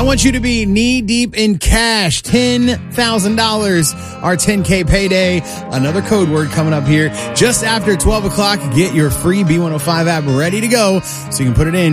want you to be knee deep in cash. $10,000. Our 10K payday. Another code word coming up here just after 12 o'clock. Get your free B105 app ready to go so you can put it in.